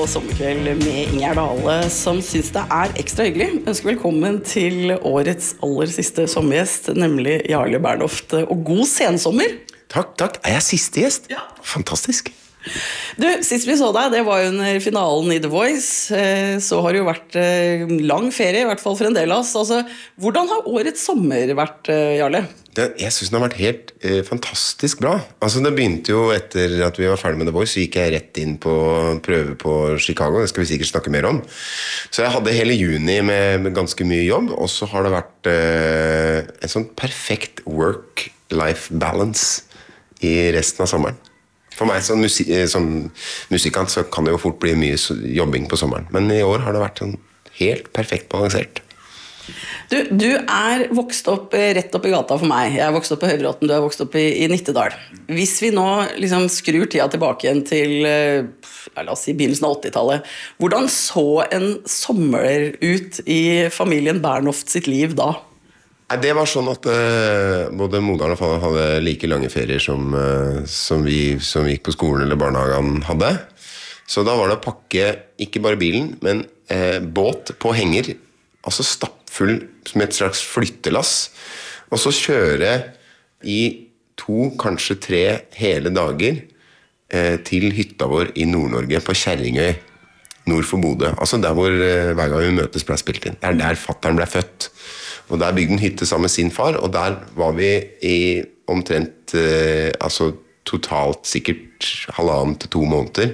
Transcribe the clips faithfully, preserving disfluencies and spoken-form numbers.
sommerkveld med Ingjerd Dale, som synes det er ekstra hyggelig. Jeg ønsker velkommen til årets aller siste sommergjest, nemlig Jarle Bernhoft. Og god sensommer! Takk, takk. Er jeg siste gjest? Ja. Fantastisk. Du, sist vi så deg, det var jo under finalen i The Voice. Så har det jo vært lang ferie, i hvert fall for en del av oss. Altså, hvordan har årets sommer vært, Jarle? Det, jeg synes den har vært helt eh, fantastisk bra. Altså, det begynte jo etter at vi var ferdig med The Voice, så gikk jeg rett inn på prøve på Chicago. Det skal vi sikkert snakke mer om. Så jeg hadde hele juni med, med ganske mye jobb, og så har det vært eh, en sånn perfekt work-life balance i resten av sommeren. For meg som, musi som musikant så kan det jo fort bli mye jobbing på sommeren. Men i år har det vært sånn helt perfekt balansert. Du, du er vokst opp rett opp i gata for meg. Jeg er vokst opp på Høybråten, du er vokst opp i, i Nittedal. Hvis vi nå liksom skrur tida tilbake igjen til ja, la oss si, begynnelsen av åttitallet, hvordan så en sommer ut i familien Bernhoft sitt liv da? Det var sånn at uh, både moderen og faderen hadde like lange ferier som, uh, som vi som gikk på skolen eller barnehagen hadde. Så da var det å pakke ikke bare bilen, men uh, båt på henger, altså stappfull som et slags flyttelass, og så kjøre i to, kanskje tre hele dager uh, til hytta vår i Nord-Norge på Kjerringøy, nord for Bodø. Altså der hvor uh, hver gang vi møtes ble spilt inn. Det er der fatteren ble født. Og der bygde en hytte sammen med sin far, og der var vi i omtrent, eh, altså totalt sikkert halvannen til to måneder.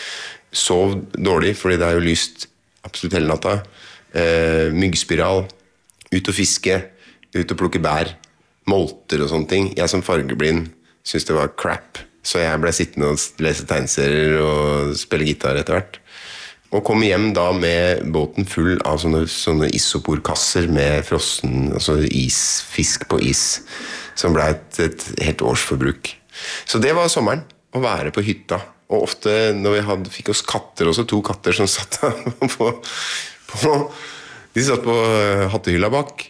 Sov dårlig, fordi det er jo lyst absolutt hele natta. Eh, myggspiral, ut og fiske, ut og plukke bær, molter og sånne ting. Jeg som fargeblind synes det var crap, så jeg ble sittende og lese tegneserier og spille gitar etter hvert. Og kom hjem da med båten full av sånne, sånne isoporkasser med frossen, altså isfisk på is, som ble et, et helt årsforbruk. Så det var sommeren, å være på hytta. Og ofte når vi hadde, fikk oss katter også, to katter som satt på, på de satt på hattehylla bak,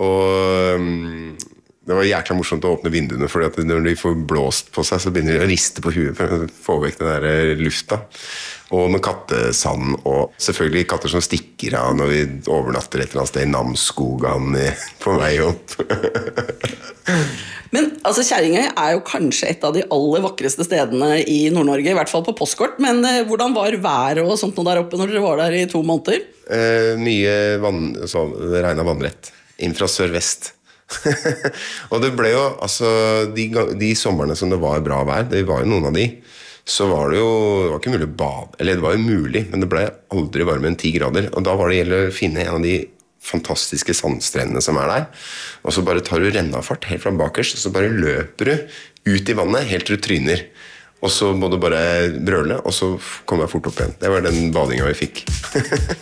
og um, det var jækla morsomt å åpne vinduene, fordi at når de får blåst på seg, så begynner de å riste på huet for å få vekk den der lufta. Og med kattesand, og selvfølgelig katter som stikker av når vi overnatter et eller annet sted i Namsskogan på vei opp. Men altså, Kjerringøy er jo kanskje et av de aller vakreste stedene i Nord-Norge, i hvert fall på postkort, men eh, hvordan var været og sånt noe der oppe når dere var der i to måneder? Eh, mye vann, så det regnet vannrett, inn fra sør-vest. Og det ble jo, altså, de, de sommerne som det var bra vær, det var jo noen av de, så var det jo, det var ikke mulig å bade, eller det var jo mulig, men det ble aldri varmere enn ti grader, og da var det gjelder å finne en av de fantastiske sandstrendene som er der, og så bare tar du rennafart helt fra bakerst, og så bare løper du ut i vannet helt til du tryner, og så må du bare brøle, og så kommer jeg fort opp igjen. Det var den badingen vi fikk.